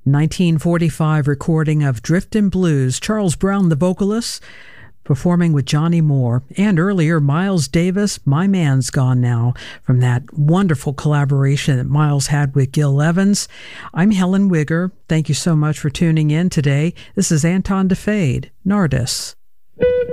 1945 recording of Driftin' Blues, Charles Brown, the vocalist, performing with Johnny Moore, and earlier Miles Davis, My Man's Gone Now, from that wonderful collaboration that Miles had with Gil Evans. I'm Helen Wigger. Thank you so much for tuning in today. This is Anton DeFade, Nardis.